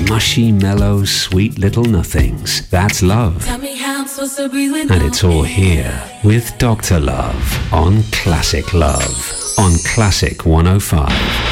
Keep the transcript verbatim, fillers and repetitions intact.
mushy, mellow, sweet little nothings. That's love. Tell me how I'm supposed to breathe And it's all here with Doctor Love on Classic Love on Classic one oh five.